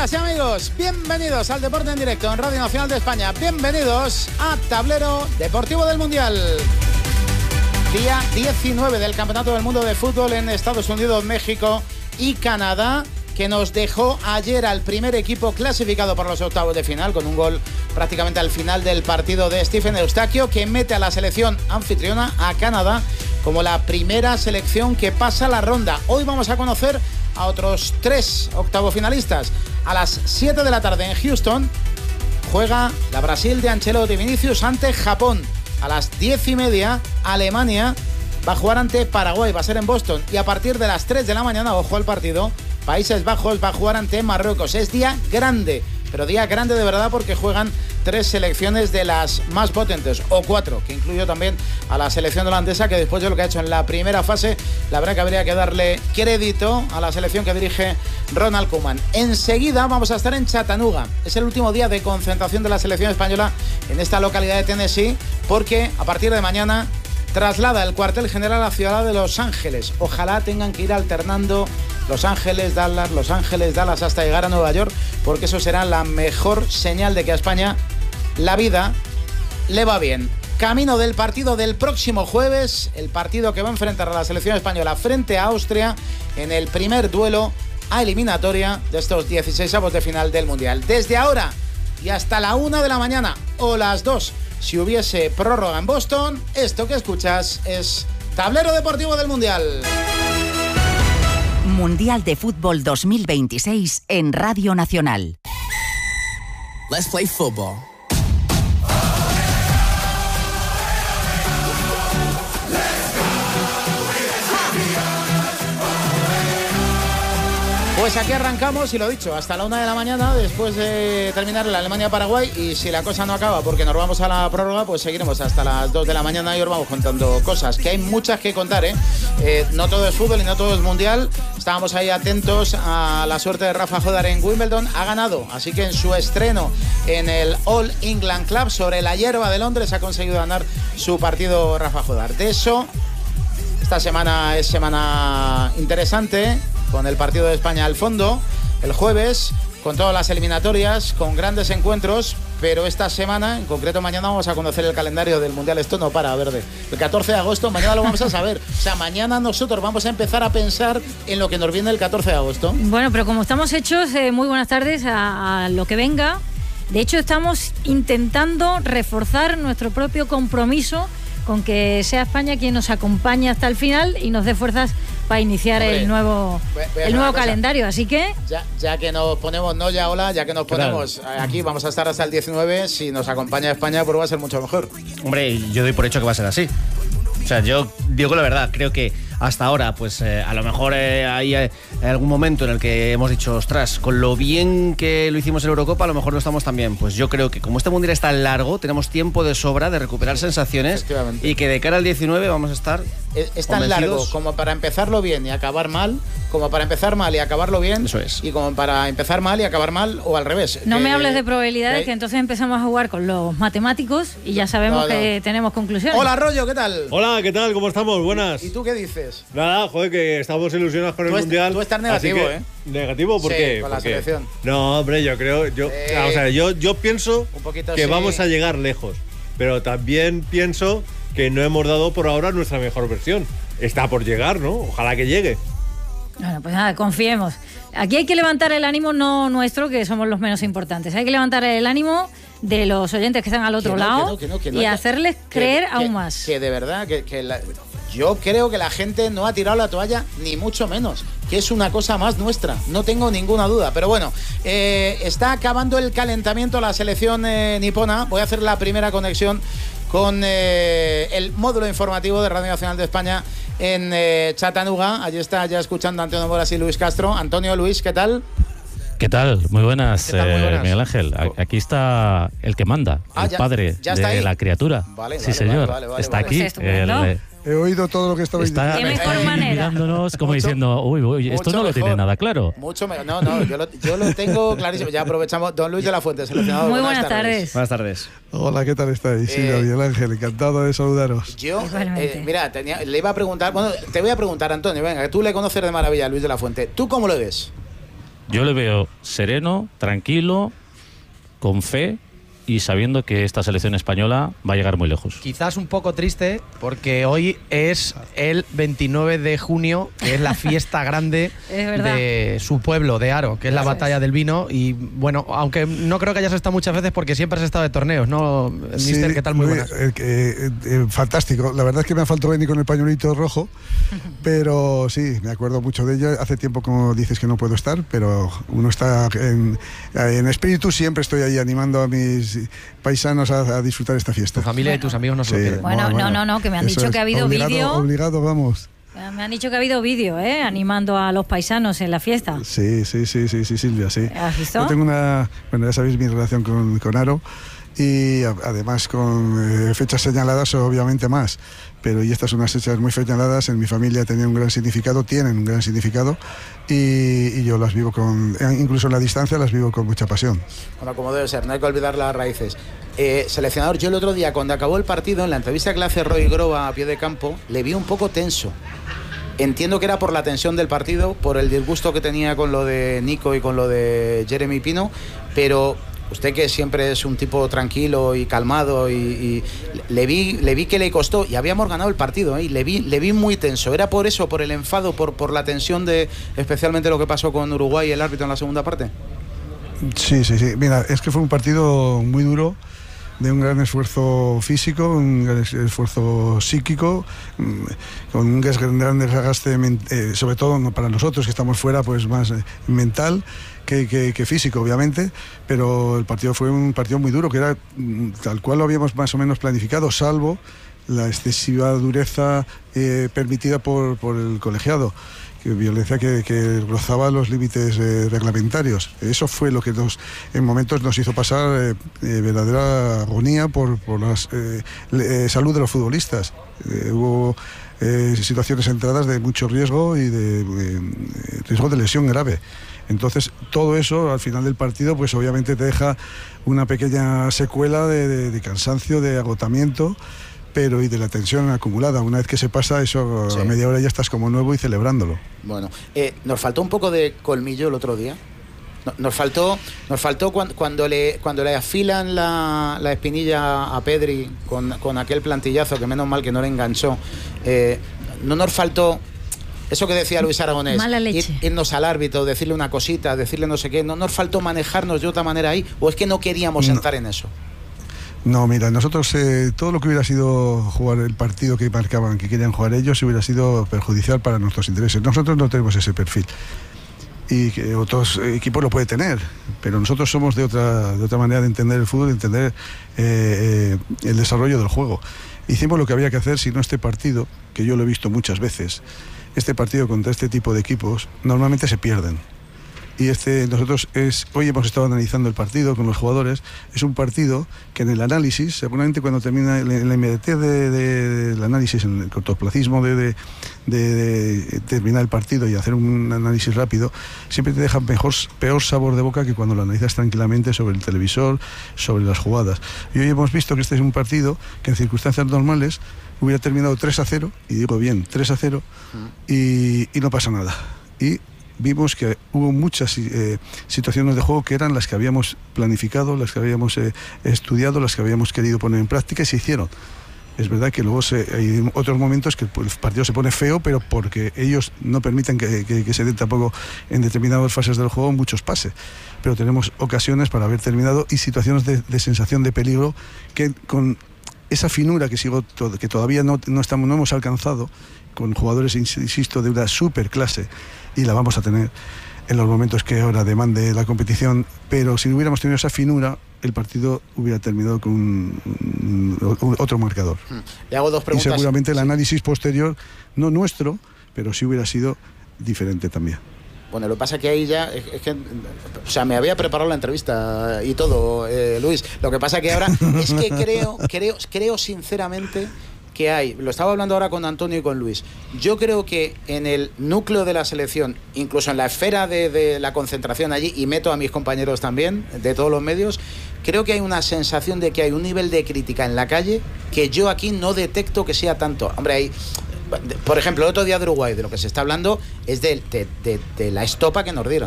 Amigas y amigos, bienvenidos al Deporte en Directo en Radio Nacional de España. Bienvenidos a Tablero Deportivo del Mundial. Día 19 del Campeonato del Mundo de Fútbol en Estados Unidos, México y Canadá, que nos dejó ayer al primer equipo clasificado para los octavos de final, con un gol prácticamente al final del partido de Stephen Eustaquio, que mete a la selección anfitriona, a Canadá, como la primera selección que pasa la ronda. Hoy vamos a conocer a otros 3 octavos finalistas. A las 7 de la tarde en Houston juega la Brasil de Ancelotti Vinicius ante Japón. A las 10:30 Alemania va a jugar ante Paraguay, va a ser en Boston. Y a partir de las 3 de la mañana, ojo al partido, Países Bajos va a jugar ante Marruecos. Es día grande, pero día grande de verdad, porque juegan 3 selecciones de las más potentes, o 4, que incluyo también a la selección holandesa, que después de lo que ha hecho en la primera fase, la verdad que habría que darle crédito a la selección que dirige Ronald Koeman. Enseguida vamos a estar en Chattanooga. Es el último día de concentración de la selección española en esta localidad de Tennessee, porque a partir de mañana traslada el cuartel general a la ciudad de Los Ángeles. Ojalá tengan que ir alternando Los Ángeles, Dallas hasta llegar a Nueva York, porque eso será la mejor señal de que a España la vida le va bien. Camino del partido del próximo jueves, el partido que va a enfrentar a la selección española frente a Austria en el primer duelo a eliminatoria de estos 16avos de final del Mundial. Desde ahora y hasta la 1 de la mañana o las 2, si hubiese prórroga en Boston, esto que escuchas es Tablero Deportivo del Mundial. Mundial de Fútbol 2026 en Radio Nacional. Let's play football. Pues aquí arrancamos, y lo dicho, hasta la 1 de la mañana, después de terminar la Alemania-Paraguay, y si la cosa no acaba porque nos vamos a la prórroga, pues seguiremos hasta las 2 de la mañana y os vamos contando cosas, que hay muchas que contar, no todo es fútbol y no todo es mundial. Estábamos ahí atentos a la suerte de Rafa Jodar en Wimbledon, ha ganado, así que en su estreno en el All England Club sobre la hierba de Londres ha conseguido ganar su partido Rafa Jodar. De eso, esta semana es semana interesante, con el partido de España al fondo, el jueves, con todas las eliminatorias, con grandes encuentros, pero esta semana, en concreto mañana, vamos a conocer el calendario del Mundial. Esto no para, Verde. El 14 de agosto, mañana lo vamos a saber. O sea, mañana nosotros vamos a empezar a pensar en lo que nos viene el 14 de agosto. Bueno, pero como estamos hechos, muy buenas tardes a lo que venga. De hecho, estamos intentando reforzar nuestro propio compromiso con que sea España quien nos acompañe hasta el final y nos dé fuerzas para iniciar el nuevo calendario, así que ya que nos ponemos, ya que nos ponemos aquí, vamos a estar hasta el 19. Si nos acompaña España, pues va a ser mucho mejor. Hombre, yo doy por hecho que va a ser así. O sea, yo digo la verdad, creo que hasta ahora, pues a lo mejor hay algún momento en el que hemos dicho, ostras, con lo bien que lo hicimos en Eurocopa, a lo mejor no estamos tan bien. Pues yo creo que como este Mundial es tan largo, tenemos tiempo de sobra de recuperar sensaciones, y que de cara al 19 vamos a estar es tan largo como para empezarlo bien y acabar mal, como para empezar mal y acabarlo bien. Eso es. Y como para empezar mal y acabar mal, o al revés. No me hables de probabilidades, que entonces empezamos a jugar con los matemáticos y ya sabemos que tenemos conclusiones. Hola, Rollo, ¿qué tal? Hola, ¿qué tal? ¿Cómo estamos? Buenas. ¿Y tú qué dices? Nada, joder, que estamos ilusionados con el Mundial. Tú estás negativo, ¿Negativo? ¿Por qué? Con la selección. No, hombre, yo creo... Yo pienso que vamos a llegar lejos, pero también pienso que no hemos dado por ahora nuestra mejor versión. Está por llegar, ¿no? Ojalá que llegue. Bueno, pues nada, confiemos. Aquí hay que levantar el ánimo, no nuestro, que somos los menos importantes. Hay que levantar el ánimo de los oyentes que están al otro lado y hacerles creer aún más. Que de verdad, yo creo que la gente no ha tirado la toalla, ni mucho menos, que es una cosa más nuestra, no tengo ninguna duda. Pero bueno, está acabando el calentamiento la selección nipona. Voy a hacer la primera conexión con el módulo informativo de Radio Nacional de España en Chattanooga. Allí está ya escuchando a Antonio Moras y Luis Castro. Antonio, Luis, ¿qué tal? ¿Qué tal? Muy buenas, ¿Qué tal? Muy buenas. Miguel Ángel. Aquí está el que manda, el padre de la criatura. Vale, señor. Está aquí. Pues he oído todo lo que estabais diciendo. Qué mejor manera. Mirándonos como diciendo, uy, esto no lo tiene nada claro. Mucho mejor. No, yo lo tengo clarísimo. Ya aprovechamos. Don Luis de la Fuente, seleccionador. Muy buenas tardes. Buenas tardes. Hola, ¿qué tal estáis? Sí, Miguel Ángel, encantado de saludaros. Yo, mira, le iba a preguntar, te voy a preguntar, Antonio, venga, que tú le conoces de maravilla a Luis de la Fuente. ¿Tú cómo lo ves? Yo le veo sereno, tranquilo, con fe y sabiendo que esta selección española va a llegar muy lejos. Quizás un poco triste porque hoy es el 29 de junio, que es la fiesta grande de su pueblo, de Haro, que es la batalla del vino. Y bueno, aunque no creo que hayas estado muchas veces porque siempre has estado de torneos, ¿no, Mister? Sí, ¿qué tal? Muy buenas. Fantástico. La verdad es que me ha faltado venir con el pañuelito rojo, pero sí, me acuerdo mucho de ella. Hace tiempo, como dices, que no puedo estar, pero uno está en espíritu. Siempre estoy ahí animando a mis paisanos a disfrutar esta fiesta. Tu familia y tus amigos no se lo pierden. Bueno, no, que me han dicho que ha habido vídeo. Obligado, vamos. Me han dicho que ha habido vídeo, animando a los paisanos en la fiesta. Sí, Silvia, sí. ¿Has visto? Yo tengo bueno, ya sabéis mi relación con Haro, y además con fechas señaladas, obviamente más. Pero y estas son unas fechas muy señaladas, en mi familia tienen un gran significado, y yo las vivo incluso en la distancia, las vivo con mucha pasión. Bueno, como debe ser, no hay que olvidar las raíces. Seleccionador, yo el otro día, cuando acabó el partido, en la entrevista que le hace Roy Groba a pie de campo, le vi un poco tenso. Entiendo que era por la tensión del partido, por el disgusto que tenía con lo de Nico y con lo de Jeremy Pino, pero usted, que siempre es un tipo tranquilo y calmado, y le vi que le costó, y habíamos ganado el partido, y le vi muy tenso. ¿Era por eso, por el enfado, por la tensión de especialmente lo que pasó con Uruguay y el árbitro en la segunda parte? Sí. Mira, es que fue un partido muy duro, de un gran esfuerzo físico, un gran esfuerzo psíquico, con un gran desgaste, sobre todo para nosotros que estamos fuera, pues más mental que físico, obviamente, pero el partido fue un partido muy duro, que era tal cual lo habíamos más o menos planificado, salvo la excesiva dureza permitida por el colegiado, violencia que rozaba los límites reglamentarios. Eso fue lo que en momentos nos hizo pasar verdadera agonía por la salud de los futbolistas. Hubo situaciones entradas de mucho riesgo y de riesgo de lesión grave. Entonces, todo eso al final del partido, pues obviamente te deja una pequeña secuela de cansancio, de agotamiento, y de la tensión acumulada. Una vez que se pasa eso, sí, a media hora ya estás como nuevo y celebrándolo. Bueno, nos faltó un poco de colmillo el otro día. Nos faltó cuando le afilan la espinilla a Pedri con aquel plantillazo, que menos mal que no le enganchó. No nos faltó eso que decía Luis Aragonés, irnos al árbitro, decirle una cosita, decirle no sé qué. ¿No nos faltó manejarnos de otra manera ahí? ¿O es que no queríamos entrar en eso? No, mira, nosotros todo lo que hubiera sido jugar el partido que marcaban, que querían jugar ellos, hubiera sido perjudicial para nuestros intereses. Nosotros no tenemos ese perfil, y que otros equipos lo pueden tener, pero nosotros somos de otra manera de entender el fútbol, de entender el desarrollo del juego. Hicimos lo que había que hacer, si no este partido, que yo lo he visto muchas veces, este partido contra este tipo de equipos normalmente se pierden. Y nosotros hoy hemos estado analizando el partido con los jugadores. Es un partido que en el análisis, seguramente cuando termina en la inmediatez del análisis, en el cortoplacismo de terminar el partido y hacer un análisis rápido, siempre te deja peor sabor de boca que cuando lo analizas tranquilamente sobre el televisor, sobre las jugadas. Y hoy hemos visto que este es un partido que en circunstancias normales hubiera terminado 3-0, y digo bien, 3-0, y no pasa nada. Y vimos que hubo muchas situaciones de juego que eran las que habíamos planificado, las que habíamos estudiado, las que habíamos querido poner en práctica, y se hicieron. Es verdad que luego hay otros momentos que el partido se pone feo, pero porque ellos no permiten que se den tampoco en determinadas fases del juego muchos pases. Pero tenemos ocasiones para haber terminado, y situaciones de sensación de peligro que con esa finura que todavía no hemos alcanzado, con jugadores, insisto, de una super clase, y la vamos a tener en los momentos que ahora demande la competición, pero si no hubiéramos tenido esa finura, el partido hubiera terminado con otro marcador. Le hago dos preguntas. Y seguramente el análisis posterior, no nuestro, pero sí hubiera sido diferente también. Bueno, lo que pasa que ahí ya es que, o sea, me había preparado la entrevista y todo, Luis. Lo que pasa que ahora es que creo sinceramente que hay, lo estaba hablando ahora con Antonio y con Luis, yo creo que en el núcleo de la selección, incluso en la esfera de la concentración allí, y meto a mis compañeros también, de todos los medios, creo que hay una sensación de que hay un nivel de crítica en la calle que yo aquí no detecto que sea tanto. Hombre, hay, por ejemplo, el otro día de Uruguay, de lo que se está hablando es de la estopa que nos dieron.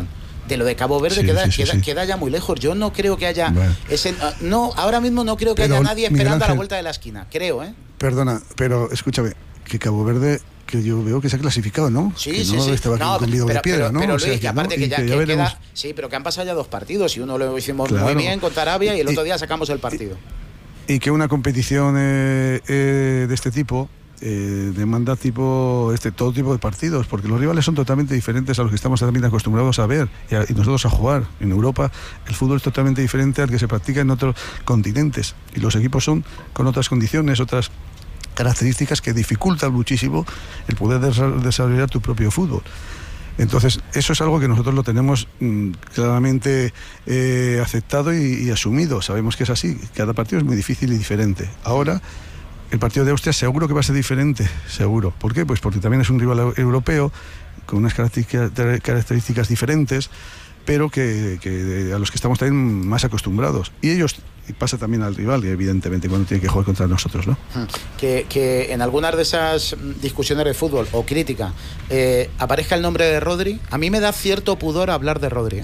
de lo de Cabo Verde queda ya muy lejos. Yo no creo que haya ahora mismo no creo que haya nadie esperando a la vuelta de la esquina, creo, ¿eh? Perdona, pero escúchame, que Cabo Verde, que yo veo que se ha clasificado, ¿no? Sí. Estaba con Lido de piedra, ¿no? Pero o sea, Luis, que aparte que ya queda... Sí, pero que han pasado ya 2 partidos y uno lo hicimos muy bien contra Arabia y el otro día sacamos el partido. Y que una competición de este tipo demanda todo tipo de partidos, porque los rivales son totalmente diferentes a los que estamos también acostumbrados a ver y nosotros a jugar. En Europa el fútbol es totalmente diferente al que se practica en otros continentes y los equipos son con otras condiciones, otras características que dificultan muchísimo el poder desarrollar tu propio fútbol. Entonces, eso es algo que nosotros lo tenemos claramente aceptado y asumido. Sabemos que es así. Cada partido es muy difícil y diferente. Ahora, el partido de Austria seguro que va a ser diferente, seguro. ¿Por qué? Pues porque también es un rival europeo con unas características diferentes, pero que a los que estamos también más acostumbrados. Y ellos, y pasa también al rival, evidentemente, cuando tiene que jugar contra nosotros, ¿no? Que en algunas de esas discusiones de fútbol o crítica aparezca el nombre de Rodri, a mí me da cierto pudor hablar de Rodri.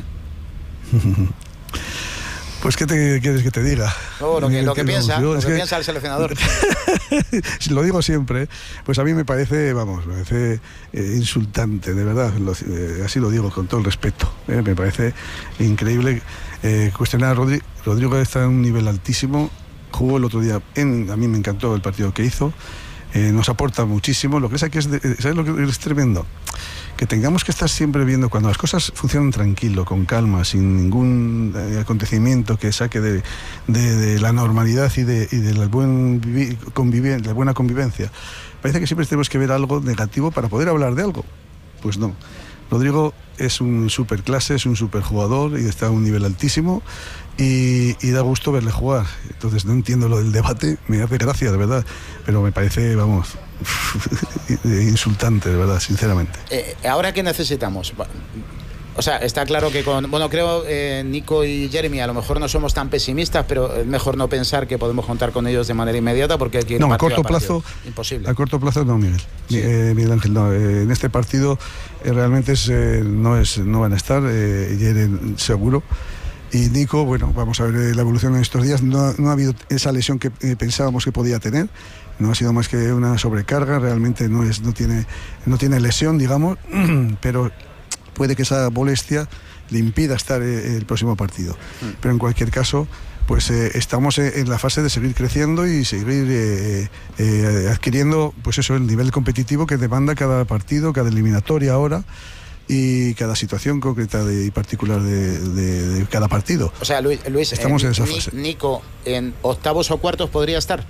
Pues, ¿qué quieres que te diga? Lo que piensa el seleccionador. Lo digo siempre, pues a mí me parece, insultante, de verdad, así lo digo con todo el respeto. Me parece increíble cuestionar a Rodrigo. Rodrigo está en un nivel altísimo, jugó el otro día, a mí me encantó el partido que hizo, nos aporta muchísimo. Lo que es aquí ¿sabes lo que es tremendo? Que tengamos que estar siempre viendo cuando las cosas funcionan tranquilo, con calma, sin ningún acontecimiento que saque de la normalidad y de la buena convivencia. Parece que siempre tenemos que ver algo negativo para poder hablar de algo. Pues no. Rodrigo es un superclase, es un superjugador y está a un nivel altísimo y da gusto verle jugar. Entonces no entiendo lo del debate, me hace gracia, de verdad, pero me parece, insultante, de verdad, sinceramente. ¿Ahora qué necesitamos? O sea, está claro que creo Nico y Jeremy a lo mejor no somos tan pesimistas, pero es mejor no pensar que podemos contar con ellos de manera inmediata porque aquí a corto plazo imposible. A corto plazo no, Miguel. Sí. Miguel Ángel, no. En este partido realmente no van a estar, Jeremy seguro. Y Nico, vamos a ver la evolución en estos días. No ha habido esa lesión que pensábamos que podía tener. No ha sido más que una sobrecarga. Realmente no tiene lesión, digamos, pero puede que esa molestia le impida estar el próximo partido. Pero en cualquier caso, pues estamos en la fase de seguir creciendo y seguir adquiriendo, pues eso, el nivel competitivo que demanda cada partido, cada eliminatoria ahora, y cada situación concreta y particular de cada partido. O sea, Luis, estamos en esa fase. Nico, ¿en octavos o cuartos podría estar?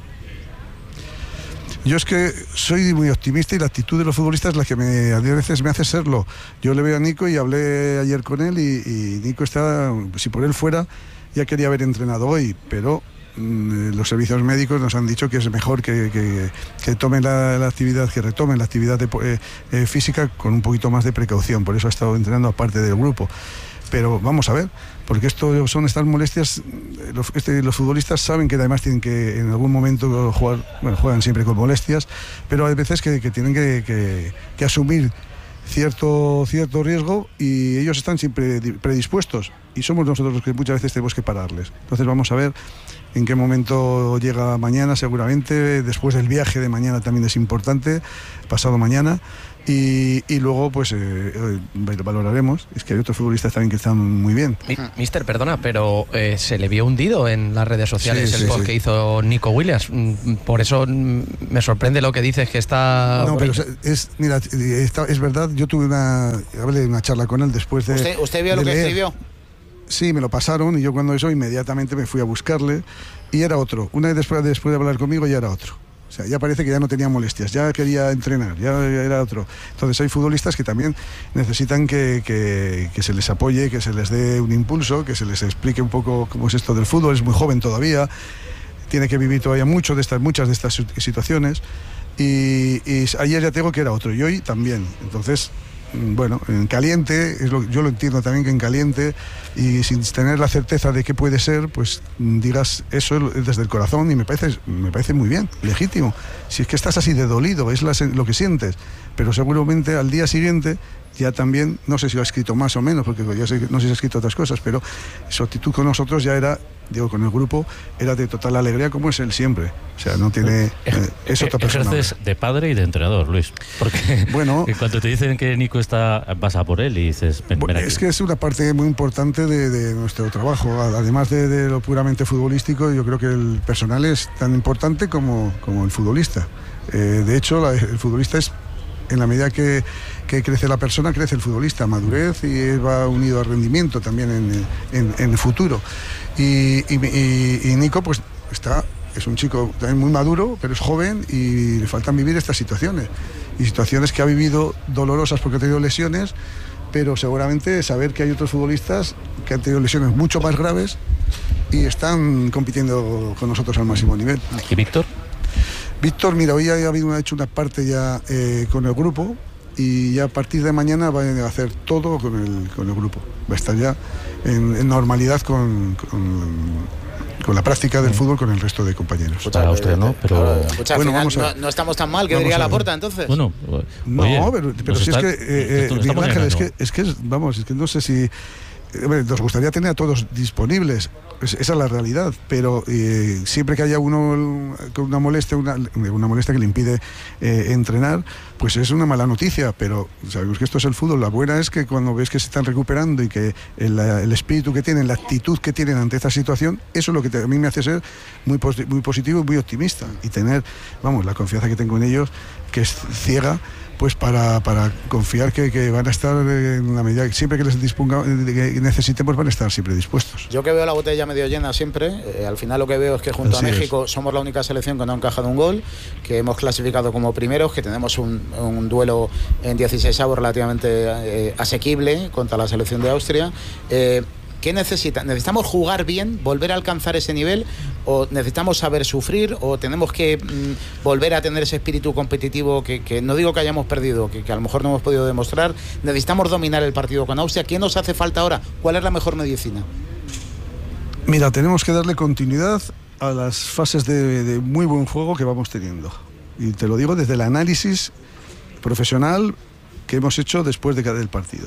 Yo es que soy muy optimista y la actitud de los futbolistas es la que a veces me hace serlo. Yo le veo a Nico y hablé ayer con él y Nico está, si por él fuera, ya quería haber entrenado hoy, pero los servicios médicos nos han dicho que es mejor que tomen la actividad, que retomen la actividad física con un poquito más de precaución. Por eso ha estado entrenando aparte del grupo. Pero vamos a ver, porque son estas molestias. Los futbolistas saben que además tienen que en algún momento jugar, juegan siempre con molestias, pero hay veces que tienen que asumir cierto riesgo y ellos están siempre predispuestos y somos nosotros los que muchas veces tenemos que pararles. Entonces vamos a ver en qué momento llega mañana, seguramente después del viaje de mañana también es importante, pasado mañana, y luego pues valoraremos. Es que hay otros futbolistas también que están muy bien. Mister, perdona, pero se le vio hundido en las redes sociales el post que hizo Nico Williams. Por eso me sorprende lo que dices, que está... No, pero es verdad, yo tuve una charla con él después de... ¿Usted vio lo que escribió? Sí, me lo pasaron y yo cuando eso inmediatamente me fui a buscarle y era otro. Una vez después de hablar conmigo ya era otro. O sea, ya parece que ya no tenía molestias, ya quería entrenar, ya era otro. Entonces hay futbolistas que también necesitan que se les apoye, que se les dé un impulso, que se les explique un poco cómo es esto del fútbol. Es muy joven todavía, tiene que vivir todavía muchas de estas situaciones y ayer ya tengo que era otro y hoy también. Entonces... en caliente, yo lo entiendo también, que en caliente y sin tener la certeza de qué puede ser, pues digas eso desde el corazón y me parece muy bien, legítimo. Si es que estás así de dolido, es lo que sientes, pero seguramente al día siguiente ya también, no sé si lo ha escrito más o menos, porque ya sé, no sé si ha escrito otras cosas, pero su actitud con nosotros ya era, digo, con el grupo, era de total alegría, como es él siempre. O sea, no tiene... es otra persona. Ejerces de padre y de entrenador, Luis. Porque bueno, en cuanto te dicen que Nico está, vas a por él y dices... Bueno, es que es una parte muy importante de nuestro trabajo. Además de lo puramente futbolístico, yo creo que el personal es tan importante como el futbolista. De hecho, el futbolista es... En la medida que crece la persona, crece el futbolista, madurez, y va unido al rendimiento también en el futuro. Y Nico, pues es un chico también muy maduro, pero es joven y le faltan vivir estas situaciones. Y situaciones que ha vivido dolorosas porque ha tenido lesiones, pero seguramente saber que hay otros futbolistas que han tenido lesiones mucho más graves y están compitiendo con nosotros al máximo nivel. ¿Y Víctor? Víctor, mira, hoy ha hecho una parte ya con el grupo y ya a partir de mañana va a hacer todo con el grupo. Va a estar ya en normalidad con la práctica del fútbol con el resto de compañeros. Para Austria, ¿no? Pero bueno, vamos no estamos tan mal, que diría Laporta, entonces. Bueno, no, pero si es que Miguel Ángel, es que no sé si nos gustaría tener a todos disponibles. Esa es la realidad, pero siempre que haya uno con una molestia que le impide entrenar, pues es una mala noticia, pero sabemos que esto es el fútbol. La buena es que cuando ves que se están recuperando y que el espíritu que tienen, la actitud que tienen ante esta situación, eso es lo que a mí me hace ser muy positivo y muy optimista, y tener, la confianza que tengo en ellos, que es ciega, pues para confiar que van a estar en la medida que siempre que les que necesitemos, van a estar siempre dispuestos. Yo que veo la botella medio llena siempre, al final lo que veo es que junto a México somos la única selección que no ha encajado un gol, que hemos clasificado como primeros, que tenemos un duelo en 16avos relativamente asequible contra la selección de Austria. ¿Qué necesita? ¿Necesitamos jugar bien, volver a alcanzar ese nivel, o necesitamos saber sufrir, o tenemos que volver a tener ese espíritu competitivo que no digo que hayamos perdido, que a lo mejor no hemos podido demostrar? ¿Necesitamos dominar el partido con Austria? ¿Qué nos hace falta ahora? ¿Cuál es la mejor medicina? Mira, tenemos que darle continuidad a las fases de muy buen juego que vamos teniendo. Y te lo digo desde el análisis profesional que hemos hecho después de cada partido.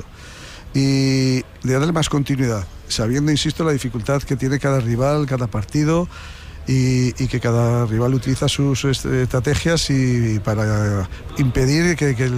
Y de darle más continuidad, sabiendo, insisto, la dificultad que tiene cada rival, cada partido, y que cada rival utiliza sus estrategias y para impedir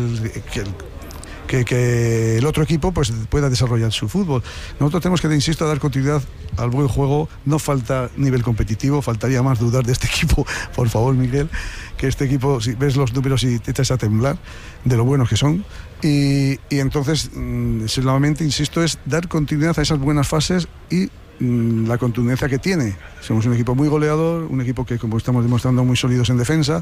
que el otro equipo pues pueda desarrollar su fútbol. Nosotros tenemos que, insisto, dar continuidad al buen juego. No falta nivel competitivo, faltaría más dudar de este equipo, por favor, Miguel, que este equipo, si ves los números y te echas a temblar de lo buenos que son. Y entonces, solamente, insisto, es dar continuidad a esas buenas fases y la contundencia que tiene. Somos un equipo muy goleador, un equipo que, como estamos demostrando, muy sólidos en defensa,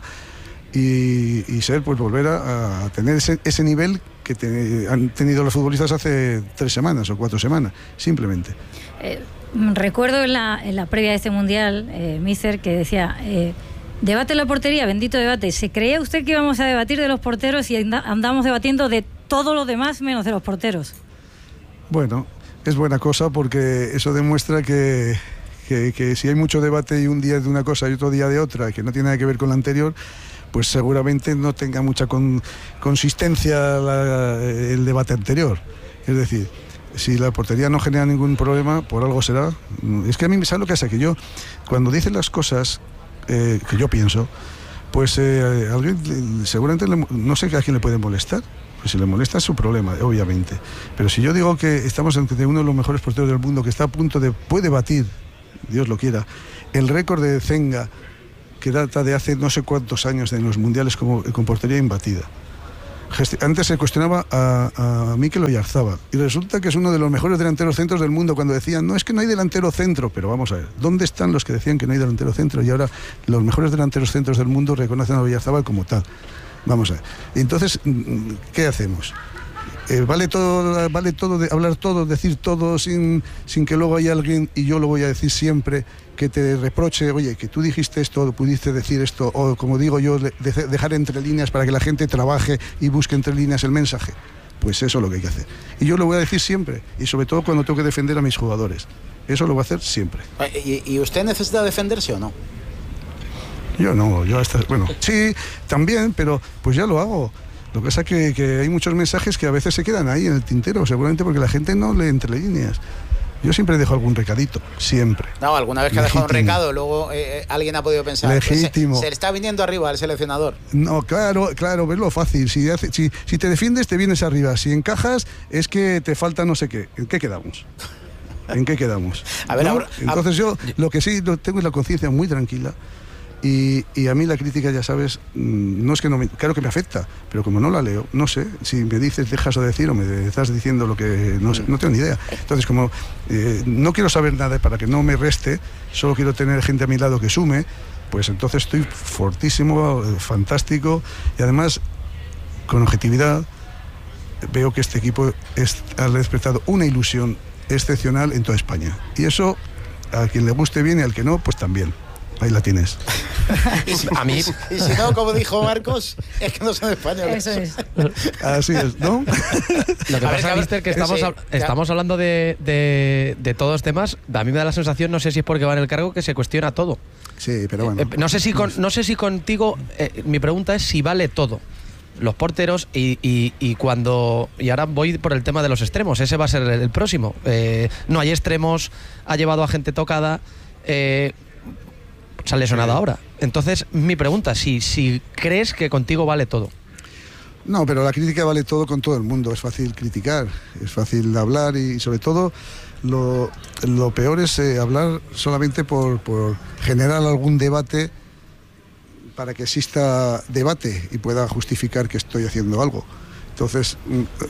y ser, pues, volver a tener ese nivel que han tenido los futbolistas hace 3 semanas o 4 semanas, simplemente. Recuerdo en la previa de este Mundial, Míster, que decía... debate en la portería, bendito debate. ¿Se creía usted que íbamos a debatir de los porteros y andamos debatiendo de todo lo demás menos de los porteros? Bueno, es buena cosa, porque eso demuestra que si hay mucho debate y un día de una cosa y otro día de otra, que no tiene nada que ver con la anterior, pues seguramente no tenga mucha consistencia el debate anterior. Es decir, si la portería no genera ningún problema, por algo será. Es que a mí me sabe lo que hace, que yo, cuando dicen las cosas que yo pienso, pues alguien seguramente no sé a quién le puede molestar. Pues si le molesta es su problema, obviamente. Pero si yo digo que estamos ante uno de los mejores porteros del mundo, que está a punto puede batir, Dios lo quiera, el récord de Zenga, que data de hace no sé cuántos años en los mundiales con portería imbatida. Antes se cuestionaba a Mikel Oyarzabal, y resulta que es uno de los mejores delanteros centros del mundo, cuando decían, no, es que no hay delantero centro. Pero vamos a ver, ¿dónde están los que decían que no hay delantero centro? Y ahora los mejores delanteros centros del mundo reconocen a Oyarzabal como tal. Vamos a ver. Y entonces, ¿qué hacemos? Vale todo de hablar todo, decir todo, sin que luego haya alguien, y yo lo voy a decir siempre, que te reproche, oye, que tú dijiste esto, pudiste decir esto, o como digo yo, dejar entre líneas para que la gente trabaje y busque entre líneas el mensaje. Pues eso es lo que hay que hacer. Y yo lo voy a decir siempre, y sobre todo cuando tengo que defender a mis jugadores. Eso lo voy a hacer siempre. ¿Y usted necesita defenderse o no? Yo no, bueno, sí, también, pero pues ya lo hago. Lo que pasa es que hay muchos mensajes que a veces se quedan ahí en el tintero, seguramente porque la gente no lee entre líneas. Yo siempre dejo algún recadito, siempre. No, alguna vez que ha dejado un recado, luego alguien ha podido pensar legítimo. Se le está viniendo arriba al seleccionador. No, claro, ves lo fácil. Si te defiendes, te vienes arriba. Si encajas, es que te falta no sé qué. ¿En qué quedamos? A ver, ¿no? Entonces yo lo que sí tengo es la conciencia muy tranquila. Y a mí la crítica, ya sabes, no es que no claro que me afecta, pero como no la leo, no sé si me dices dejas de decir o me estás diciendo lo que no sé, no tengo ni idea. Entonces, como no quiero saber nada para que no me reste, solo quiero tener gente a mi lado que sume, pues entonces estoy fortísimo, fantástico, y además con objetividad veo que este equipo ha despertado una ilusión excepcional en toda España, y eso a quien le guste bien y al que no, pues también. Ahí la tienes. A mí. Y si no, como dijo Marcos, es que no son españoles. Eso es. Así es, ¿no? Lo que pasa, Mister, que estamos hablando de todos temas. A mí me da la sensación, no sé si es porque va en el cargo, que se cuestiona todo. Sí, pero bueno. No sé si contigo, mi pregunta es si vale todo. Los porteros y cuando... Y ahora voy por el tema de los extremos. Ese va a ser el próximo. No hay extremos, ha llevado a gente tocada... se ha lesionado ahora. Entonces, mi pregunta, si crees que contigo vale todo. No, pero la crítica vale todo con todo el mundo. Es fácil criticar, es fácil hablar y sobre todo lo peor es hablar solamente por generar algún debate para que exista debate y pueda justificar que estoy haciendo algo. Entonces,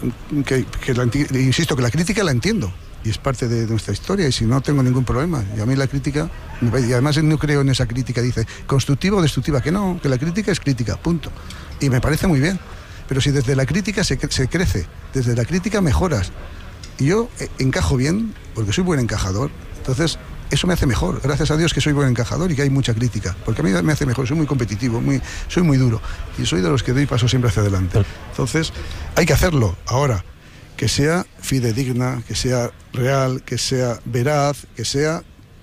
insisto que la crítica la entiendo. Y es parte de nuestra historia, y si no tengo ningún problema. Y a mí la crítica, y además no creo en esa crítica, dice, constructiva o destructiva, que no, que la crítica es crítica, punto. Y me parece muy bien. Pero si desde la crítica se crece, desde la crítica mejoras. Y yo encajo bien, porque soy buen encajador, entonces eso me hace mejor. Gracias a Dios que soy buen encajador y que hay mucha crítica, porque a mí me hace mejor, soy muy competitivo, soy muy duro, y soy de los que doy paso siempre hacia adelante. Entonces, hay que hacerlo ahora. Que sea fidedigna, que sea real, que sea veraz, que sea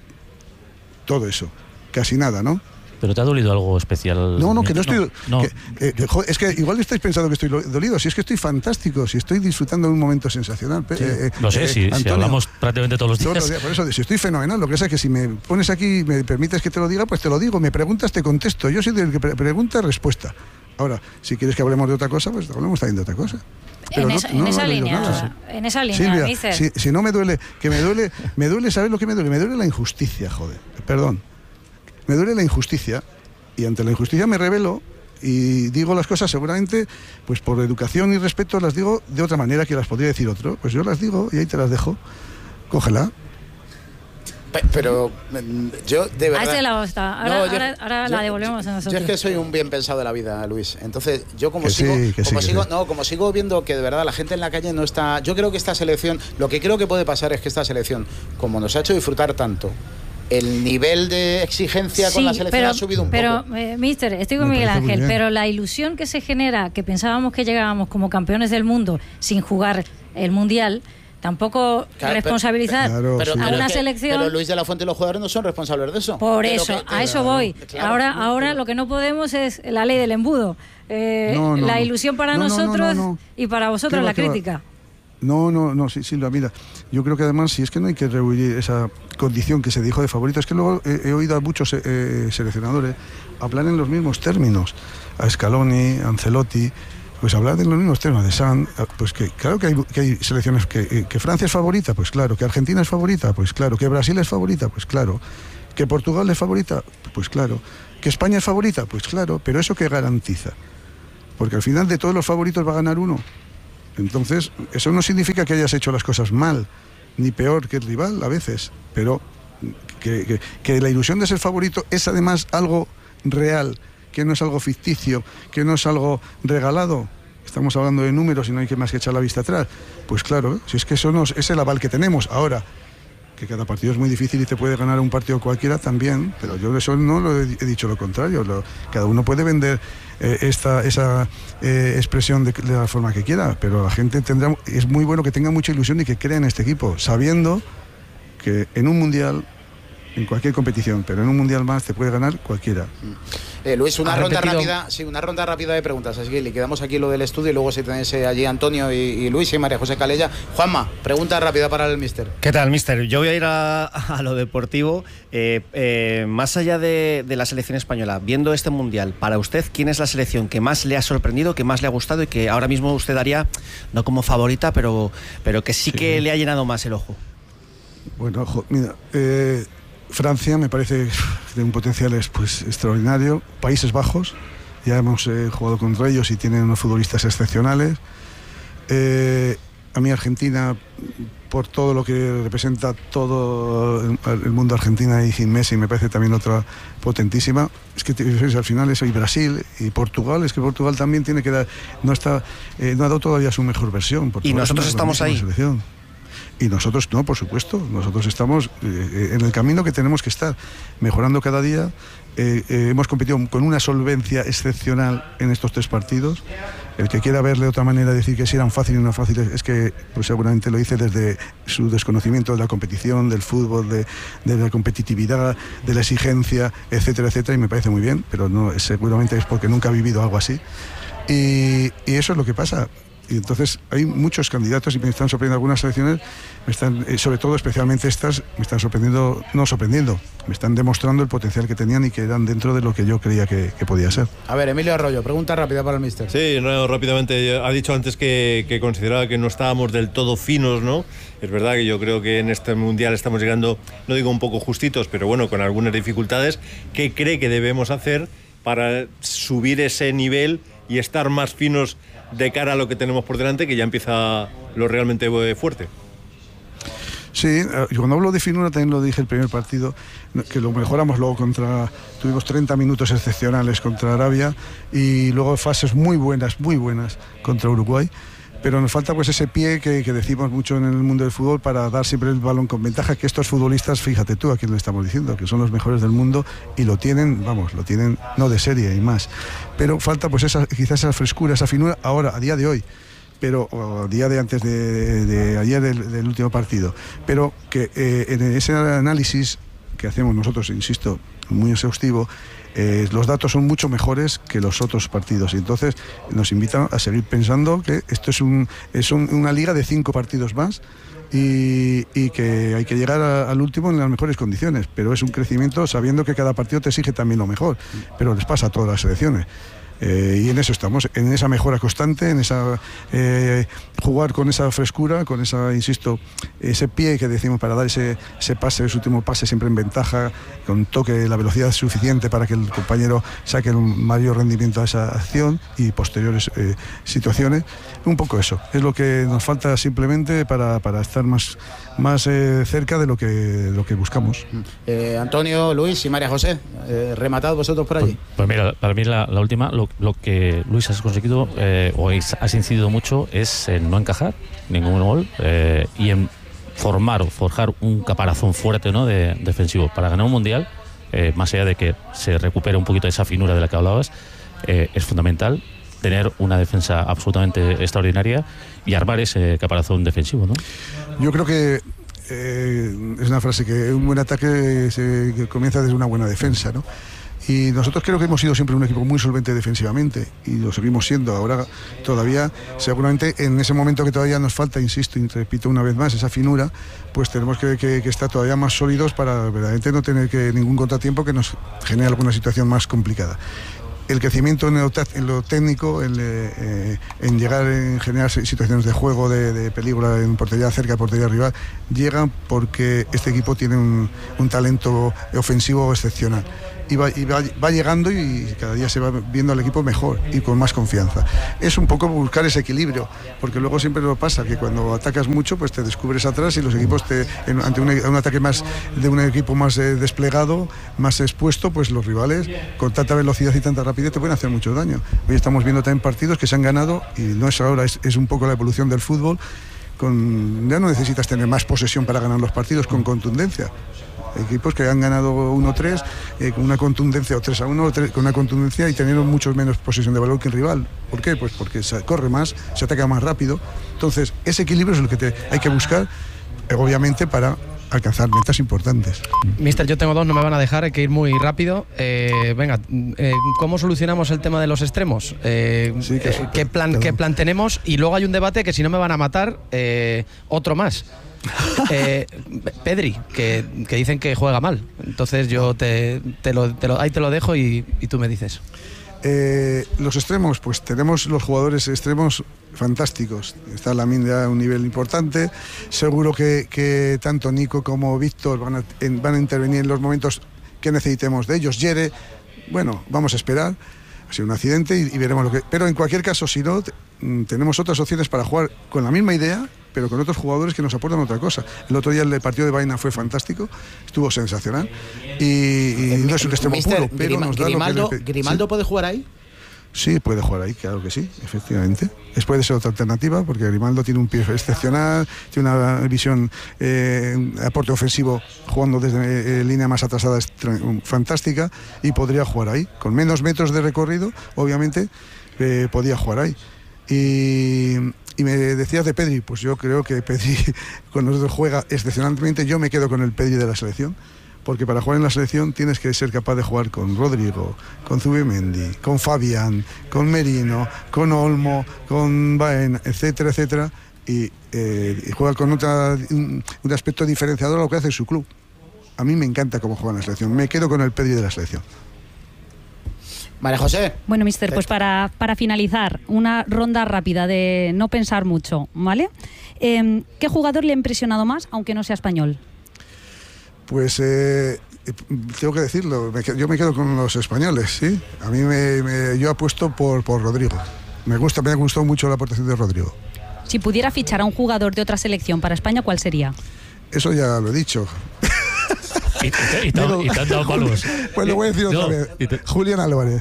todo eso. Casi nada, ¿no? ¿Pero te ha dolido algo especial? No, que no estoy... No. Es que igual estáis pensando que estoy dolido. Si es que estoy fantástico, si estoy disfrutando de un momento sensacional. Sí, lo sé, si hablamos prácticamente todos los días. Por eso, si estoy fenomenal. Lo que pasa es que si me pones aquí y me permites que te lo diga, pues te lo digo. Me preguntas, te contesto. Yo soy del que pregunta, respuesta. Ahora, si quieres que hablemos de otra cosa, pues hablemos también de otra cosa. Pero en esa línea, Silvia, dices. Si no me duele, me duele, ¿sabes lo que me duele? Me duele la injusticia, joder, perdón. Me duele la injusticia, y ante la injusticia me rebelo y digo las cosas seguramente, pues por educación y respeto las digo de otra manera que las podría decir otro. Pues yo las digo y ahí te las dejo, cógela. Pero yo de verdad... Hazte la bosta. Ahora la devolvemos a nosotros. Yo es que soy un bien pensado de la vida, Luis. Entonces, yo como sigo viendo que de verdad la gente en la calle no está... Yo creo que esta selección... Lo que creo que puede pasar es que esta selección, como nos ha hecho disfrutar tanto, el nivel de exigencia con la selección ha subido un poco. Pero, mister, estoy con Miguel Ángel, pero la ilusión que se genera, que pensábamos que llegábamos como campeones del mundo sin jugar el Mundial... Tampoco responsabilizar a una selección. Pero Luis de la Fuente y los jugadores no son responsables de eso. Por eso, a eso voy. Claro. Ahora lo que no podemos es la ley del embudo. La ilusión para nosotros y para vosotros la crítica. No, sí, Silvia, mira, yo creo que además, si es que no hay que rehuir esa condición que se dijo de favorito, es que luego he oído a muchos seleccionadores hablar en los mismos términos, a Scaloni, a Ancelotti, pues hablar de los mismos temas de San, pues que claro que hay selecciones que Francia es favorita, pues claro, que Argentina es favorita, pues claro, que Brasil es favorita, pues claro, que Portugal es favorita, pues claro, que España es favorita, pues claro, pero ¿eso qué garantiza? Porque al final de todos los favoritos va a ganar uno. Entonces, eso no significa que hayas hecho las cosas mal, ni peor que el rival a veces, pero que la ilusión de ser favorito es además algo real, que no es algo ficticio, que no es algo regalado. Estamos hablando de números y no hay que más que echar la vista atrás. Pues claro, si es que eso es el aval que tenemos. Ahora, que cada partido es muy difícil y te puede ganar un partido cualquiera también, pero yo eso no lo he dicho lo contrario. Cada uno puede vender esa expresión de la forma que quiera, pero la gente es muy bueno que tenga mucha ilusión y que crea en este equipo, sabiendo que en un mundial, en cualquier competición, pero en un mundial más te puede ganar cualquiera. Luis, una ronda rápida de preguntas, así que le quedamos aquí lo del estudio y luego si tenéis allí Antonio y Luis y María José Calella. Juanma, pregunta rápida para el míster. ¿Qué tal, míster? Yo voy a ir a lo deportivo. Más allá de la selección española, viendo este Mundial, para usted, ¿quién es la selección que más le ha sorprendido, que más le ha gustado y que ahora mismo usted daría, no como favorita, pero que sí que le ha llenado más el ojo? Bueno, mira, Francia me parece de un potencial pues extraordinario. Países Bajos, ya hemos jugado contra ellos y tienen unos futbolistas excepcionales. A mí Argentina, por todo lo que representa todo el mundo Argentina y sin Messi, me parece también otra potentísima. Es que al final eso, y Brasil y Portugal, es que Portugal también tiene que dar, no ha dado todavía su mejor versión. Portugal, y nosotros estamos ahí. Selección. Y nosotros no, por supuesto, nosotros estamos en el camino que tenemos que estar, mejorando cada día. Hemos competido con una solvencia excepcional en estos 3 partidos. El que quiera verle de otra manera, decir que si eran fáciles o no fáciles, es que pues seguramente lo dice desde su desconocimiento de la competición, del fútbol, de la competitividad, de la exigencia, etcétera, etcétera, y me parece muy bien, pero no, seguramente es porque nunca ha vivido algo así. Y eso es lo que pasa. Y entonces hay muchos candidatos y me están sorprendiendo algunas selecciones, sobre todo especialmente estas, me están me están demostrando el potencial que tenían y que eran dentro de lo que yo creía que podía ser. A ver, Emilio Arroyo, pregunta rápida para el míster. Sí, no, rápidamente, ha dicho antes que consideraba que no estábamos del todo finos, ¿no? Es verdad que yo creo que en este Mundial estamos llegando, no digo un poco justitos, pero bueno, con algunas dificultades. ¿Qué cree que debemos hacer para subir ese nivel y estar más finos de cara a lo que tenemos por delante, que ya empieza lo realmente fuerte? Sí, cuando hablo de finura también lo dije el primer partido, que lo mejoramos luego tuvimos 30 minutos excepcionales contra Arabia y luego fases muy buenas contra Uruguay, pero nos falta pues ese pie que decimos mucho en el mundo del fútbol para dar siempre el balón con ventaja, que estos futbolistas, fíjate tú a quién le estamos diciendo, que son los mejores del mundo y lo tienen no de serie y más, pero falta pues quizás esa frescura, esa finura ahora, a día de hoy, pero a día de antes de ayer del último partido, pero que en ese análisis que hacemos nosotros, insisto, muy exhaustivo, los datos son mucho mejores que los otros partidos y entonces nos invitan a seguir pensando que esto es una liga de 5 partidos más y que hay que llegar al último en las mejores condiciones, pero es un crecimiento sabiendo que cada partido te exige también lo mejor, pero les pasa a todas las selecciones. Y en eso estamos, en esa mejora constante, en esa jugar con esa frescura, con esa, insisto, ese pie que decimos para dar ese pase, ese último pase siempre en ventaja, con toque, la velocidad suficiente para que el compañero saque un mayor rendimiento a esa acción y posteriores situaciones. Un poco eso, es lo que nos falta simplemente para estar más cerca de lo que buscamos. Antonio, Luis y María José, rematad vosotros por allí. Pues mira, para mí la última, lo que Luis has conseguido o has incidido mucho es en no encajar ningún gol y en formar o forjar un caparazón fuerte, ¿no?, defensivo para ganar un mundial. Más allá de que se recupere un poquito esa finura de la que hablabas, es fundamental tener una defensa absolutamente extraordinaria y armar ese caparazón defensivo, ¿no? Yo creo que es una frase que un buen ataque que comienza desde una buena defensa, ¿no? Y nosotros creo que hemos sido siempre un equipo muy solvente defensivamente y lo seguimos siendo. Ahora todavía, seguramente en ese momento que todavía nos falta, insisto y repito una vez más, esa finura, pues tenemos que estar todavía más sólidos para verdaderamente no tener ningún contratiempo que nos genere alguna situación más complicada. El crecimiento en lo técnico, en llegar en generar situaciones de juego, de peligro en portería cerca, de portería rival, llegan porque este equipo tiene un talento ofensivo excepcional. Y va llegando y cada día se va viendo al equipo mejor y con más confianza. Es un poco buscar ese equilibrio, porque luego siempre lo pasa que cuando atacas mucho pues te descubres atrás y los equipos ante un ataque más de un equipo más desplegado, más expuesto, pues los rivales con tanta velocidad y tanta rapidez te pueden hacer mucho daño. Hoy estamos viendo también partidos que se han ganado y no es ahora, es un poco la evolución del fútbol. Ya no necesitas tener más posesión para ganar los partidos, con contundencia. Equipos que han ganado 1-3 con una contundencia, o 3-1 con una contundencia y tener mucho menos posesión de balón que el rival. ¿Por qué? Pues porque se corre más, se ataca más rápido. Entonces, ese equilibrio es el que hay que buscar, obviamente, para alcanzar metas importantes. Mister, yo tengo dos, no me van a dejar, hay que ir muy rápido. Venga, ¿cómo solucionamos el tema de los extremos? ¿Qué plan tenemos? Y luego hay un debate que si no me van a matar, otro más. Pedri, que dicen que juega mal. Entonces yo ahí te lo dejo y tú me dices. Los extremos, pues tenemos los jugadores extremos fantásticos. Está Lamine a un nivel importante. Seguro que tanto Nico como Víctor van a intervenir en los momentos que necesitemos de ellos. Yere, bueno, vamos a esperar. Ha sido un accidente y veremos lo que... Pero en cualquier caso, si no, tenemos otras opciones para jugar con la misma idea, pero con otros jugadores que nos aportan otra cosa. El otro día el partido de Baena fue fantástico, estuvo sensacional y no es un extremo puro, pero nos da ¿Grimaldo puede jugar ahí? Sí, puede jugar ahí, claro que sí, efectivamente. Puede ser otra alternativa, porque Grimaldo tiene un pie excepcional, tiene una visión, un aporte ofensivo jugando desde línea más atrasada fantástica, y podría jugar ahí. Con menos metros de recorrido, obviamente, podía jugar ahí. Y me decías de Pedri, pues yo creo que Pedri con nosotros juega excepcionalmente. Yo me quedo con el Pedri de la selección, porque para jugar en la selección tienes que ser capaz de jugar con Rodrigo, con Zubimendi, con Fabián, con Merino, con Olmo, con Baena, etcétera, etcétera, y juega con un aspecto diferenciador a lo que hace su club. A mí me encanta cómo juega en la selección. Me quedo con el Pedri de la selección. María José. Bueno, mister, pues para finalizar, una ronda rápida de no pensar mucho, ¿vale? ¿Qué jugador le ha impresionado más, aunque no sea español? Pues tengo que decirlo, yo me quedo con los españoles, ¿sí? A mí yo apuesto por Rodrigo. Me ha gustado mucho la aportación de Rodrigo. Si pudiera fichar a un jugador de otra selección para España, ¿cuál sería? Eso ya lo he dicho. Y te han dado palos. Pues lo voy a decir otra vez. Julián Álvarez.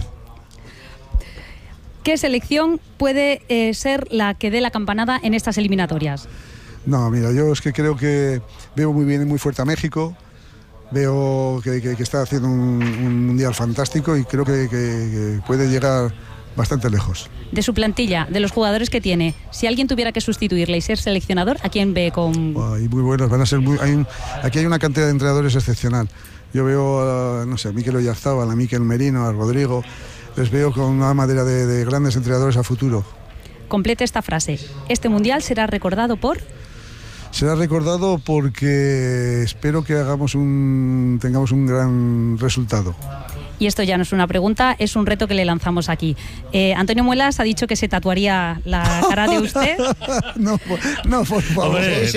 ¿Qué selección puede ser la que dé la campanada en estas eliminatorias? No, mira, yo es que creo que veo muy bien y muy fuerte a México. Veo que está haciendo un mundial fantástico y creo que puede llegar bastante lejos. De su plantilla, de los jugadores que tiene, si alguien tuviera que sustituirle y ser seleccionador, ¿a quién ve con...? Ay, muy buenos, van a ser aquí hay una cantidad de entrenadores excepcional. Yo veo, a Mikel Oyarzabal, a Mikel Merino, a Rodrigo, les veo con una madera de grandes entrenadores a futuro. Complete esta frase. Este mundial será recordado por... Será recordado porque espero que tengamos un gran resultado. Y esto ya no es una pregunta, es un reto que le lanzamos aquí. Antonio Muelas ha dicho que se tatuaría la cara de usted. No, por favor.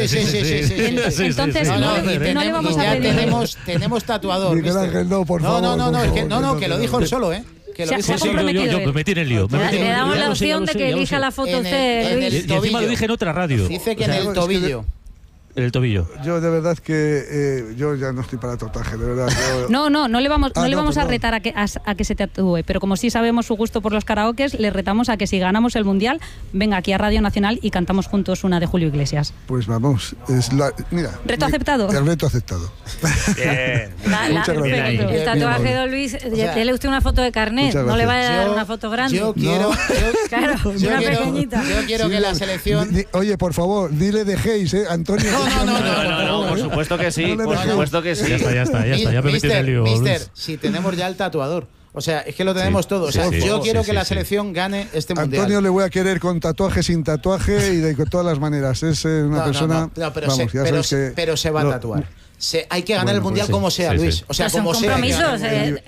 Entonces no le vamos a pedir. Tenemos tatuador. Miguel Ángel, no, por favor. Que lo dijo él solo, ¿eh? Se ha comprometido. Yo me metí en el lío. Le damos la opción de que elija la foto usted, Luis. Y encima lo dije en otra radio. Dice que en el tobillo. En el tobillo. Yo de verdad que yo ya no estoy para tatuaje, de verdad. No le vamos a retar a que se tatúe, pero como sí sabemos su gusto por los karaokes, le retamos a que si ganamos el mundial, venga aquí a Radio Nacional y cantamos juntos una de Julio Iglesias. Pues vamos, mira. ¿Reto aceptado? El reto aceptado. Bien. Muchas gracias. El tatuaje de Luis, dele usted una foto de carnet, no le vaya a dar una foto grande. Yo quiero, una pequeñita. Yo quiero que la selección... Oye, por favor, dile dejéis, Antonio. No, por supuesto que sí, por supuesto que sí. Ya está, ya me metí en el lío. Mister, si tenemos ya el tatuador. O sea, es que lo tenemos todo. O sea, yo quiero que la selección gane este mundial. Antonio le voy a querer con tatuaje, sin tatuaje y de todas las maneras. Es una persona... pero se va a tatuar. Hay que ganar el mundial como sea, Luis. O sea, como sea. Compromisos.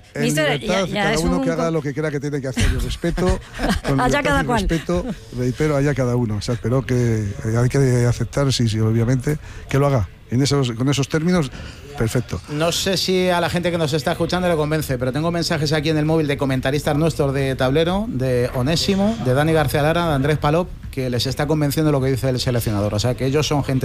Cada uno que haga lo que crea que tiene que hacer. Yo respeto. Allá cada cual. Respeto, reitero, allá cada uno. O sea, espero que hay que aceptar, sí, obviamente, que lo haga. Con esos términos, perfecto. No sé si a la gente que nos está escuchando le convence, pero tengo mensajes aquí en el móvil de comentaristas nuestros de Tablero, de Onésimo, de Dani García Lara, de Andrés Palop, que les está convenciendo lo que dice el seleccionador. O sea, que ellos son gente